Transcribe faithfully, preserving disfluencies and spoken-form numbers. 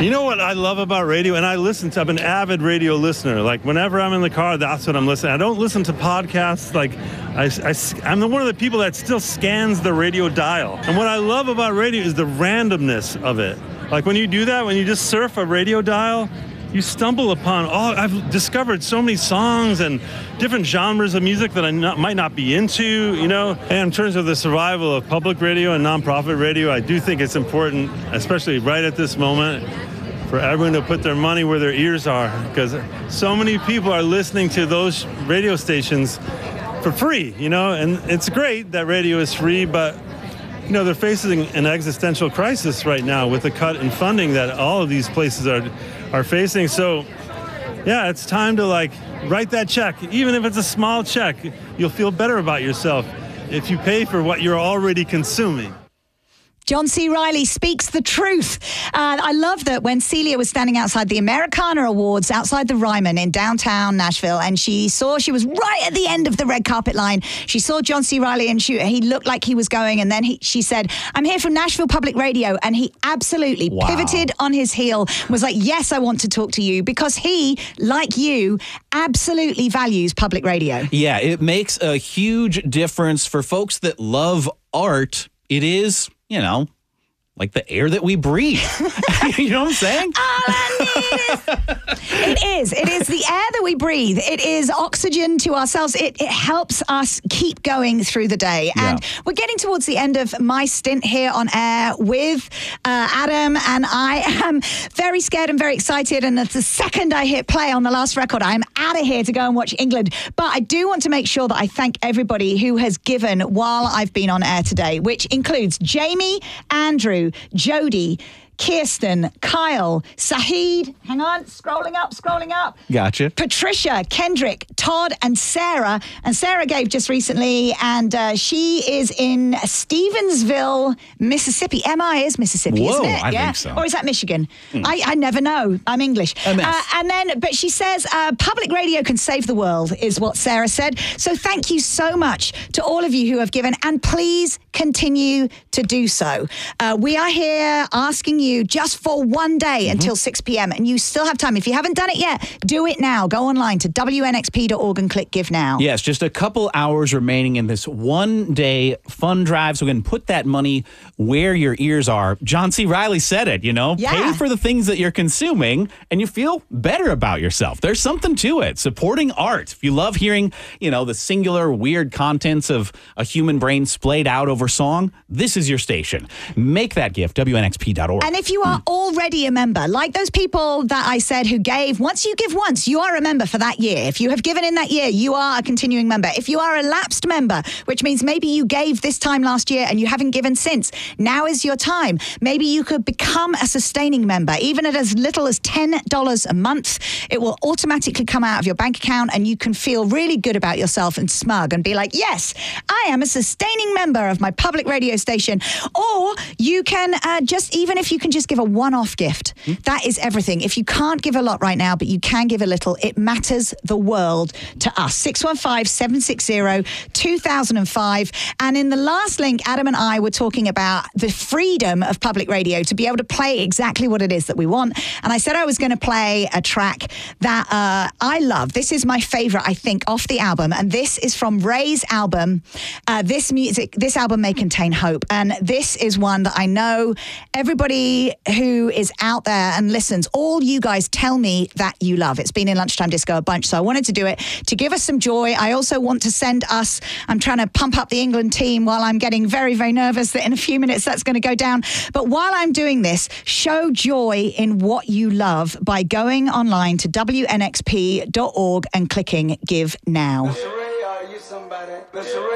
You know what I love about radio? And I listen to, I'm an avid radio listener. Like, whenever I'm in the car, that's what I'm listening. I don't listen to podcasts. Like, I, I, I'm the, one of the people that still scans the radio dial. And what I love about radio is the randomness of it. Like, when you do that, when you just surf a radio dial, you stumble upon, oh, I've discovered so many songs and different genres of music that I not, might not be into, you know. And in terms of the survival of public radio and nonprofit radio, I do think it's important, especially right at this moment, for everyone to put their money where their ears are, because so many people are listening to those radio stations for free, you know. And it's great that radio is free, but you know, they're facing an existential crisis right now with the cut in funding that all of these places are are facing. So, yeah, it's time to, like, write that check. Even if it's a small check, you'll feel better about yourself if you pay for what you're already consuming. John C. Reilly speaks the truth. Uh, I love that when Celia was standing outside the Americana Awards, outside the Ryman in downtown Nashville, and she saw, she was right at the end of the red carpet line. She saw John C. Reilly, and she, he looked like he was going. And then he, she said, I'm here from Nashville Public Radio. And he absolutely wow. pivoted on his heel, was like, yes, I want to talk to you, because he, like you, absolutely values public radio. Yeah, it makes a huge difference for folks that love art. It is, you know, like the air that we breathe. You know what I'm saying? All I need is... It is. It is the air that we breathe. It is oxygen to ourselves. It, it helps us keep going through the day. Yeah. And we're getting towards the end of my stint here on air with uh, Adam, and I am very scared and very excited. And the second I hit play on the last record, I'm out of here to go and watch England. But I do want to make sure that I thank everybody who has given while I've been on air today, which includes Jamie, Andrew, Jody, Kirsten, Kyle, Sahid, hang on, scrolling up, scrolling up. Gotcha. Patricia, Kendrick, Todd, and Sarah. And Sarah gave just recently, and uh, she is in Stevensville, Mississippi. M I is Mississippi, Whoa, isn't it? I yeah. think so. Or is that Michigan? Hmm. I, I never know. I'm English. Uh, and then, but she says, uh, public radio can save the world, is what Sarah said. So thank you so much to all of you who have given, and please continue to do so. Uh, we are here asking you just for one day mm-hmm. until six p.m. and you still have time. If you haven't done it yet, do it now. Go online to W N X P dot org and click Give Now. Yes, just a couple hours remaining in this one-day fund drive, so we can put that money where your ears are. John C. Reilly said it, you know, yeah. pay for the things that you're consuming and you feel better about yourself. There's something to it. Supporting art. If you love hearing, you know, the singular weird contents of a human brain splayed out over song, this is your station. Make that gift, W N X P dot org. And if you are already a member, like those people that I said who gave, once you give once, you are a member for that year. If you have given in that year, you are a continuing member. If you are a lapsed member, which means maybe you gave this time last year and you haven't given since, now is your time. Maybe you could become a sustaining member, even at as little as ten dollars a month. It will automatically come out of your bank account and you can feel really good about yourself and smug and be like, yes, I am a sustaining member of my public radio station. Or you can uh, just, even if you can just give a one-off gift, mm. that is everything. If you can't give a lot right now, but you can give a little, it matters the world to us. six one five, seven six zero, two thousand five. And in the last link, Adam and I were talking about the freedom of public radio to be able to play exactly what it is that we want. And I said I was going to play a track that uh, I love. This is my favorite, I think, off the album. And this is from Ray's album. Uh, this music, this album may contain hope. And this is one that I know everybody who is out there and listens, all you guys tell me that you love. It's been in Lunchtime Disco a bunch, so I wanted to do it to give us some joy. I also want to send us, I'm trying to pump up the England team while I'm getting very, very nervous that in a few minutes that's going to go down. But while I'm doing this, show joy in what you love by going online to W N X P dot org and clicking Give Now.